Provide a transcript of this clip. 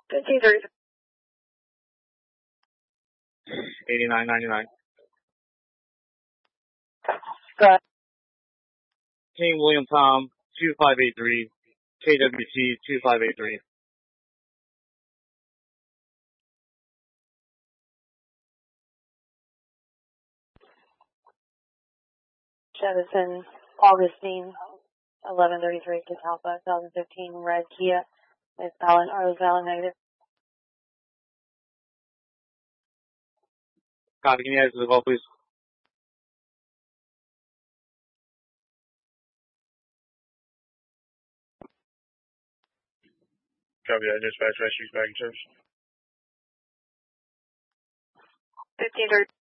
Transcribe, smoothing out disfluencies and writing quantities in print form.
1530. 8999. Go ahead. King William Tom 2583. KWT 2583. Jefferson Augustine 1133 Catalpa 2015 red Kia is valid. Are those valid? Negative. Copy. Can you exit the call, please? Copy that, dispatch, rescues back in service. 1530.